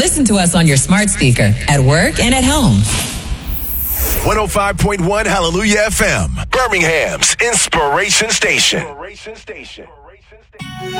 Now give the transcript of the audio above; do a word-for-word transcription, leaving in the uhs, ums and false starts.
listen to us on your smart speaker at work and at home. one oh five point one Hallelujah F M, Birmingham's Inspiration Station.